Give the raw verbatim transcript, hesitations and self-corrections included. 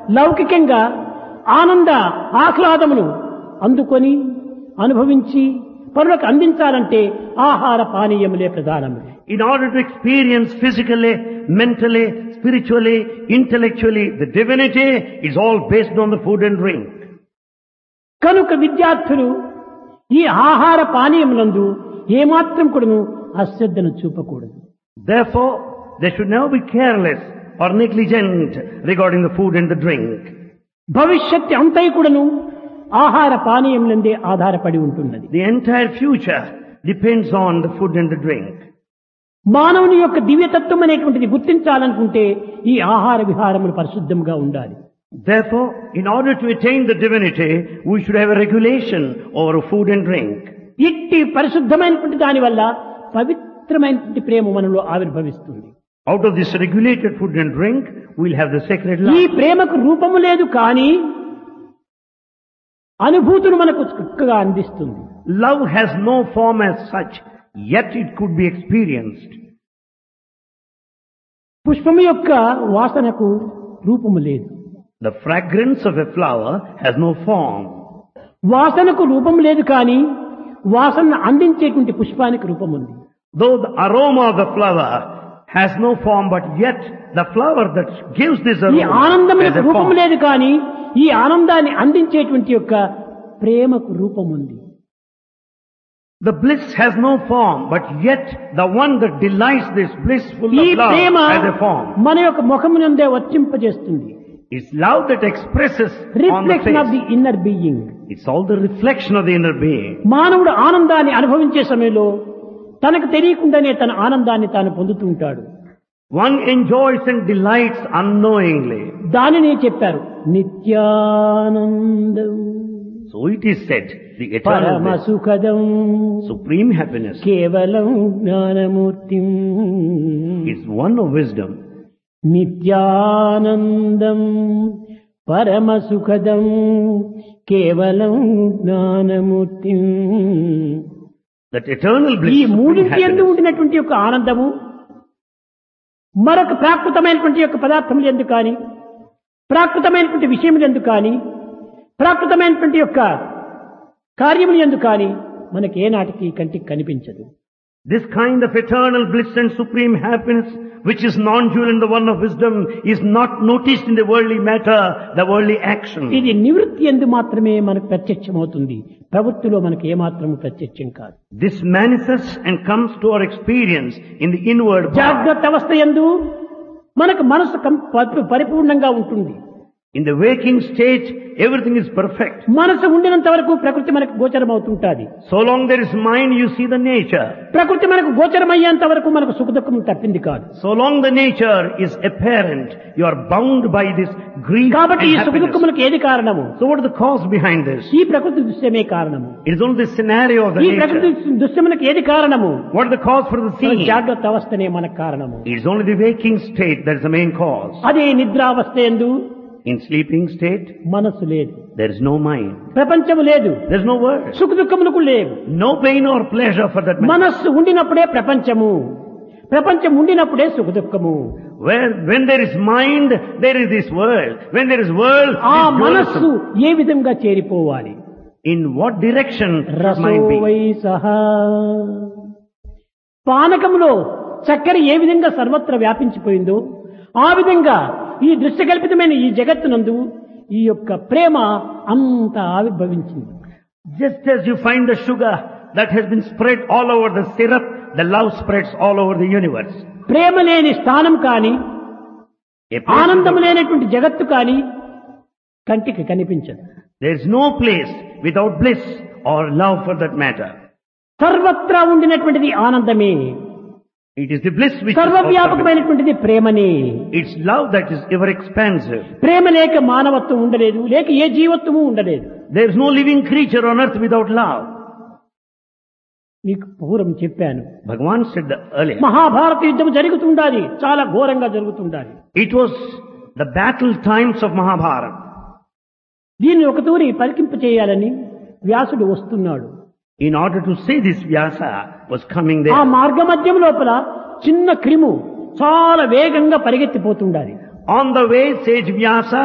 లౌకికంగా ఆనంద ఆహ్లాదమును అందుకొని అనుభవించి పరులకు అందించాలంటే ఆహార పానీయములే ప్రధానము. In order to experience physically, mentally, spiritually, intellectually the divinity, is all based on the food and drink. కనుక విద్యార్థులు ఈ ఆహార పానీయములందు ఏమాత్రం కూడాను అశ్రద్ధను చూపకూడదు. Therefore, they should never be careless or negligent regarding the food and the drink. భవిష్యత్తు అంతై కూడాను ఆహార పానీయములందే ఆధారపడి ఉంటున్నది. The entire future depends on the food and the drink. మానవుని యొక్క దివ్యతత్వం అనేటువంటిది గుర్తించాలనుకుంటే ఈ ఆహార విహారములు పరిశుద్ధంగా ఉండాలి. Therefore, in order to attain the divinity, we should have a regulation over food and drink. ఇట్టి పరిశుద్ధమైనటువంటి దాని వల్ల పవిత్రమైనటువంటి ప్రేమ మనలో ఆవిర్భవిస్తుంది. Out of this regulated food and drink, we'll have the sacred ఈ love. ప్రేమకు రూపము లేదు కానీ అనుభూతులు మనకు చక్కగా అందిస్తుంది. Love has no form as such, yet it could be experienced. పుష్పము యొక్క వాసనకు రూపము లేదు. The fragrance of a flower has no form. వాసనకు రూపం లేదు కానీ వాసనను అందించేటువంటి పుష్పానికి రూపం ఉంది. Though the aroma of the flower has no form, but yet the flower that gives this ఈ aroma ఆనందములకు has a రూపం form. లేదు కానీ ఈ ఆనందాన్ని అందించేటువంటి యొక్క ప్రేమకు రూపం ఉంది. The bliss has no form, but yet the one that delights this blissful ఈ of love Prema has a form. మన యొక్క ముఖమునందే వర్తింపజేస్తుంది. It's love that expresses on the reflection of the face. Inner being. It's all the reflection of the inner being. మానవుడు ఆనందాన్ని అనుభవించే సమయంలో తనకు తెలియకుండానే తన ఆనందాన్ని తాను పొందుతూ ఉంటాడు. One enjoys and delights unknowingly. దానినే చెప్పారు నిత్యానందం So it is said, the eternal పరమ bliss, సుఖదం supreme happiness, కేవలం Gnanamurthy is one of wisdom. నిత్యానందం పరమ సుఖదం కేవలం జ్ఞానమూర్తి. That eternal ఈ bliss, supreme మూడింటి యందు happiness, ఉండినటువంటి యొక్క ఆనందము మరొక ప్రాకృతమైనటువంటి యొక్క పదార్థములు ఎందుకు కానీ ప్రాకృతమైనటువంటి విషయములు ఎందుకు కానీ ప్రాకృతమైనటువంటి యొక్క కార్యములు ఎందుకు కానీ మనకి ఏనాటికి కంటికి కనిపించదు. this kind of eternal bliss and supreme happiness, which is non-dual in the one of wisdom, is not noticed in the worldly matter, the worldly action. ఇది నివృత్తి యందు మాత్రమే మనకు ప్రత్యక్షమవుతుంది. ప్రవృత్తిలో మనకు ఏమాత్రము ప్రత్యక్షం కాదు. This manifests and comes to our experience in the inward part. జాగ్రత్త అవస్థ యందు మనకు మనసు కం- పరి- పరిపూర్ణంగా ఉంటుంది. In the waking state, everything is perfect. మనసు ఉండినంత వరకు ప్రకృతి మనకు గోచరం అవుతుంటాది. So long there is mind, you see the nature. ప్రకృతి మనకు గోచరమయ్యేంత వరకు మనకు సుఖ దుఃఖం తప్పింది కాదు. So long the nature is apparent, you are bound by this grief కాబట్టి ఈ and సుఖ happiness. దుఃఖములకు ఏది కారణము? So what is the cause behind this? ఈ ప్రకృతి దృశ్యమే కారణము. It is only the scenario of the ఈ ప్రకృతి nature. దృశ్యములకు ఏది కారణము? What is the cause for the మన scene? జాగ్రత్త అవస్థనే మనకు కారణము. It is only the waking state that is the main cause. అదే నిద్రావస్థ యందు In sleeping state, మనస్సు లేదు, there is no mind. ప్రపంచము లేదు, There is no word. సుఖ దుఃఖములకు లేవు. No pain or pleasure for that matter. మనస్సు ఉండినప్పుడే ప్రపంచము, ప్రపంచం ఉండినప్పుడే సుఖ దుఃఖము. Where, when there is mind, there is this world. When there is world, ఆ this మనస్సు dualism. ఏ విధంగా చేరిపోవాలి? In what direction should రసో mind be? Why సహా. పానకములో చక్కెర ఏ విధంగా సర్వత్ర వ్యాపించిపోయిందో ఆ విధంగా ఈ దృశ్యకల్పితమైన ఈ జగత్తునందు ఈ యొక్క ప్రేమ అంత ఆవిర్భవించింది. Just as you find the sugar that has been spread all over the syrup, the love spreads all over the universe. ప్రేమ లేని స్థానం కాని A place ఆనందం without- లేనటువంటి జగత్తు కాని కంటికి కనిపించదు. There is no place without bliss or love for that matter. సర్వత్రా ఉండినటువంటిది ఆనందమే, It is the bliss which is all సర్వవ్యాపకమైనటువంటిది ప్రేమనే. It's love that is ever expansive. ప్రేమ లేక మానవత్వం ఉండలేదు, లేక ఏ జీవత్వము ఉండలేదు. There is no living creature on earth without love. మీకు పూర్వం చెప్పాను, Bhagavan said the earlier. Mahabharata యుద్ధం జరుగుతుండాలి, చాలా ఘోరంగా జరుగుతుండాలి. It was the battle times of Mahabharata. దీన్ని ఒక తూరి పరికింప చేయాలని వ్యాసుడు వస్తున్నాడు. In order to say this, Vyasa was coming ఆ there. మార్గ మధ్యం లోపల చిన్న క్రిము చాలా వేగంగా పరిగెత్తిపోతుండాలి. On the way, sage Vyasa